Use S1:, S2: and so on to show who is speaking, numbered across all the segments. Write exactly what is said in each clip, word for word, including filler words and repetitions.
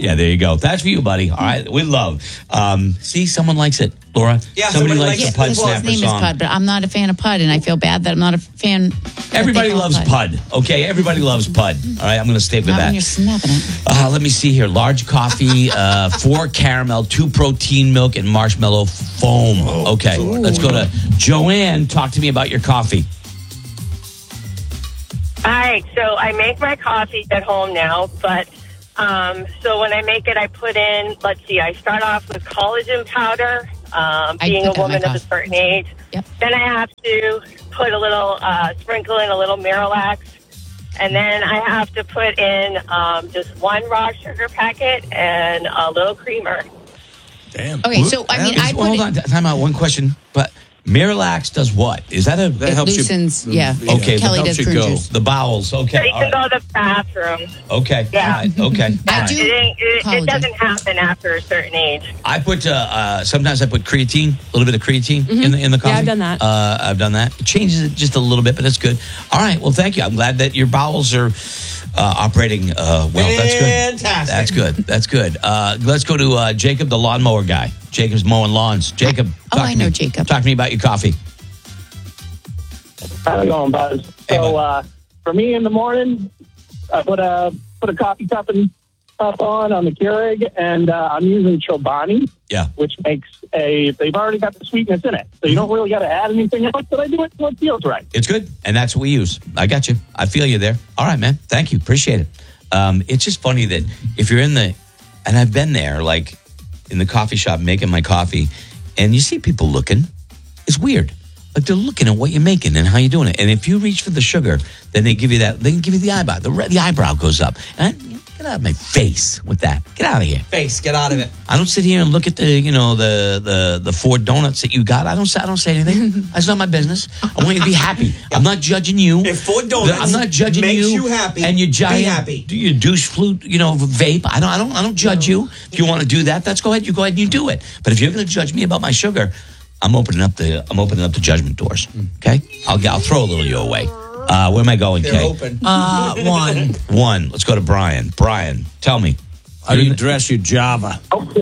S1: Yeah, there you go. That's for you, buddy. All right, we love. Um, see, someone likes it, Laura.
S2: Yeah,
S1: somebody,
S2: somebody
S1: likes
S2: likes
S1: the Pud
S2: it.
S3: Well,
S1: Snapper
S3: his name
S1: song.
S3: is Pud, but I'm not a fan of Pud, and I feel bad that I'm not a fan.
S1: Everybody
S3: that they call
S1: loves Pud. Okay, everybody loves Pud. All right, I'm going to stick with
S3: Not when
S1: that.
S3: you're snapping it.
S1: Uh, let me see here. Large coffee, uh, four caramel, two protein milk, and marshmallow foam. Okay, let's go to Joanne. Talk to me about your coffee.
S4: All right, so I make my coffee at home now, but um, so when I make it, I put in, let's see, I start off with collagen powder, um,
S3: I
S4: being
S3: put
S4: a
S3: that in my
S4: woman of a
S3: coffee.
S4: certain age.
S3: Yep.
S4: Then I have to put a little, uh, sprinkle in a little Miralax, and then I have to put in um, just one raw sugar packet and a little creamer.
S2: Damn.
S3: Okay, so I mean,
S1: Is-
S3: I put
S1: hold
S3: it,
S1: on, time out. One question, but Miralax does what? Is that a
S2: That
S3: it
S2: helps you-
S3: loosens. yeah.
S1: Okay,
S3: Kelly
S2: helps
S3: does
S2: you
S3: prune
S2: go.
S3: juice.
S1: the bowels?
S4: So
S1: Okay,
S4: you
S1: all
S4: can
S1: right.
S4: go to the bathroom.
S1: Okay,
S4: Yeah.
S1: all right, okay.
S3: I
S1: all right.
S3: do-
S4: It, ain't- it,
S3: Collagen.
S4: it doesn't happen after a certain age.
S1: I put uh, uh, sometimes I put creatine, a little bit of creatine in the in the coffee.
S5: Yeah, I've done that.
S1: Uh, I've done that. It changes it just a little bit, but it's good. All right, well, thank you. I'm glad that your bowels are uh, operating uh, well. That's good.
S2: Fantastic.
S1: That's good. That's good. Uh, let's go to uh, Jacob, the lawnmower guy. Jacob's mowing lawns. Jacob,
S3: Oh,
S1: talk
S3: I
S1: to
S3: know
S1: me.
S3: Jacob.
S1: Talk to me about your coffee.
S6: How's it going, Buzz?
S1: Hey,
S6: so,
S1: bud.
S6: uh, for me in the morning, I put a put a coffee cup and cup on on the Keurig, and uh, I'm using Chobani,
S1: Yeah.
S6: which makes a. They've already got the sweetness in it, so you don't really got to add anything else. But I do it so it feels right.
S1: It's good, and that's what we use. I got you. I feel you there. All right, man. Thank you. Appreciate it. Um, it's just funny that if you're in the, and I've been there, like in the coffee shop making my coffee, and you see people looking. It's weird. Like they're looking at what you're making and how you're doing it. And if you reach for the sugar, then they give you that. They can give you the eyebrow. The, re- the eyebrow goes up. And I, get out of my face with that. Get out of here.
S2: Face, get out of it.
S1: I don't sit here and look at the, you know, the the the four donuts that you got. I don't say I don't say anything. That's not my business. I want you to be happy. I'm not judging you.
S2: If four donuts
S1: I'm not judging
S2: makes
S1: you.
S2: you happy,
S1: and you giant,
S2: be happy.
S1: Do your douche flute, you know, vape. I don't. I don't. I don't judge you. If you want to do that, that's go ahead. You go ahead and you do it. But if you're going to judge me about my sugar, I'm opening up the. I'm opening up the judgment doors. Okay. I'll I'll throw a little your way. Uh, where am I going,
S2: They're
S1: Kay?
S2: open.
S7: Uh, one.
S1: One. Let's go to Brian. Brian, tell me.
S8: How do you dress your Java?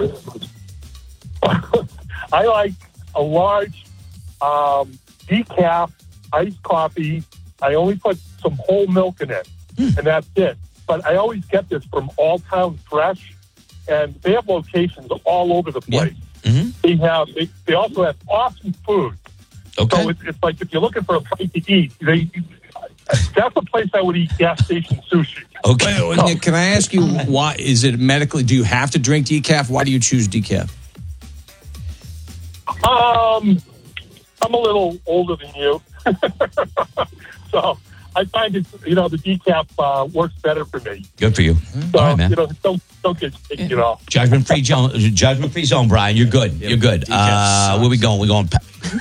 S6: I like a large um, decaf iced coffee. I only put some whole milk in it, and that's it. But I always get this from All Town Fresh, and they have locations all over the place.
S1: Mm-hmm.
S6: They have. They, they also have awesome food.
S1: Okay.
S6: So it's, it's like if you're looking for a place to eat, they, that's a place I would eat gas station sushi.
S1: Okay.
S8: Wait, wait, can I ask you why? Is it medically? Do you have to drink decaf? Why do you choose decaf?
S6: Um, I'm a little older than you, so I find it. You know, the decaf uh, works better for me.
S1: Good for you.
S6: So
S1: All right, man.
S6: you know, don't don't get you know.
S1: Judgment free zone. Judgment free zone, Brian. You're good. You're good. Uh, where we going? We're going.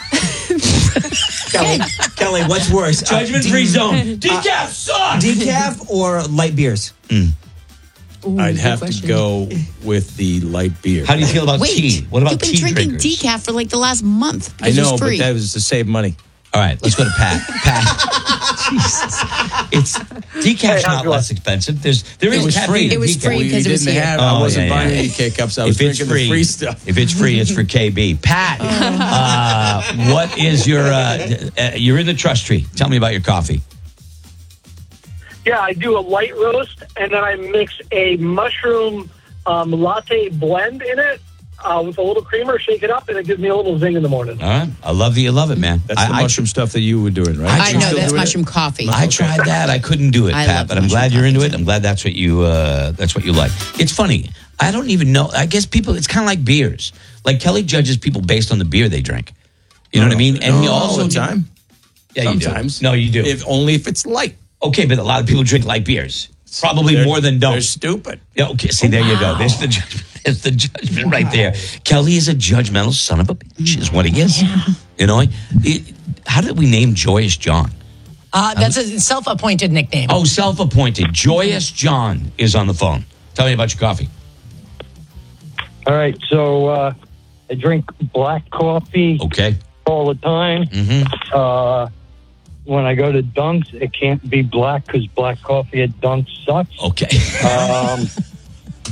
S2: Kelly, Kelly, what's worse? Uh,
S1: Judgment
S2: de-
S1: free zone. Decaf sucks.
S2: Decaf or light beers?
S3: Ooh,
S8: I'd
S3: good
S8: have
S3: question.
S8: to go with the light beer.
S1: How do you feel about
S3: Wait,
S1: tea? What about
S3: you've been
S1: tea
S3: drinking
S1: drinkers?
S3: decaf for like the last month.
S8: I
S3: because
S8: know,
S3: it's
S8: but
S3: free.
S8: that was to save money.
S1: All right, let's go to Pat. Pat. Jesus. It's decaf's not less expensive. There's there is
S8: It was
S1: caffeine
S8: free.
S1: in
S3: It was
S1: decaf.
S3: free
S8: We
S3: because it was
S8: didn't
S3: here.
S8: have.
S1: Oh,
S8: I wasn't
S1: yeah,
S8: buying
S1: yeah.
S8: any K-Cups. I was
S1: If it's
S8: drinking
S1: free,
S8: the free stuff.
S1: if it's free, it's for K B. Pat, uh, what is your? Uh, uh, you're in the trust tree. Tell me about your coffee.
S6: Yeah, I do a light roast, and then I mix a mushroom um, latte blend in it uh, with a little creamer, shake it up, and it gives me a little zing in the morning.
S1: All right, I love that you love it, man.
S8: That's
S1: I,
S8: the
S1: I-
S8: mushroom stuff that you were doing, right?
S3: I
S8: You
S3: know
S8: still
S3: that's
S8: doing it?
S3: mushroom coffee.
S1: I tried that. I couldn't do it,
S3: I
S1: Pat.
S3: love
S1: But I'm
S3: mushroom
S1: glad you're
S3: coffee,
S1: into it.
S3: too.
S1: I'm glad that's what you. Uh, that's what you like. It's funny. I don't even know. I guess people. It's kind of like beers. Like Kelly judges people based on the beer they drink. You know what I mean? And
S8: No,
S1: you
S8: all
S1: also
S8: the time.
S1: Yeah,
S8: Sometimes.
S1: you do. No, you do.
S8: If only if it's light.
S1: Okay, but a lot of people drink light beers. Probably
S8: They're-
S1: more than
S8: They're
S1: don't.
S8: stupid.
S1: Yeah, okay, see, there you go. There's the judgment. There's the judgment right there. Kelly is a judgmental son of a bitch, is what he is. You know, it, how did we name Joyous John?
S7: Uh, that's a self-appointed nickname.
S1: Oh, self-appointed. Joyous John is on the phone. Tell me about your coffee.
S6: All right, so uh, I drink black coffee
S1: Okay.
S6: all the time.
S1: Mm-hmm.
S6: Uh, when I go to Dunks, it can't be black because black coffee at Dunks sucks.
S1: Okay.
S6: Um,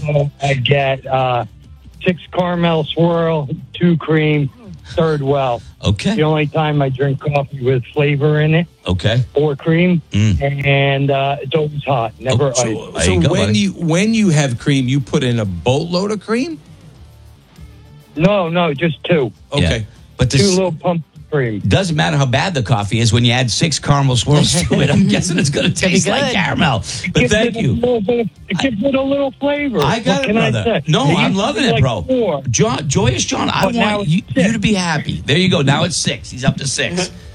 S5: espresso, I get uh, six caramel swirl, two cream, third well.
S1: Okay.
S5: The only time I drink coffee with flavor in it,
S1: Okay.
S5: or cream,
S1: Mm.
S5: and uh, it's always hot, never
S1: Oh, so-
S5: ice.
S1: There
S8: So
S1: you go,
S8: when
S1: buddy.
S8: you when you have cream, you put in a boatload of cream.
S5: No, no, just two.
S8: Okay.
S1: Yeah. But
S5: Two
S1: this
S5: little pumps of cream.
S1: doesn't matter how bad the coffee is when you add six caramel swirls to it. I'm guessing it's going to taste like
S3: good.
S1: caramel.
S5: It
S1: But
S5: gives
S1: thank
S5: it a
S1: you.
S5: little bit of- it gives it a little flavor.
S1: I got
S5: what
S1: it,
S5: can
S1: brother.
S5: I say?
S1: No,
S5: It
S1: I'm
S5: used to
S1: loving
S5: be
S1: it,
S5: like
S1: bro.
S5: four.
S1: John, Joyous John, I
S5: But now
S1: want
S5: it's
S1: you,
S5: six.
S1: you to be happy. There you go. Now it's six. He's up to six.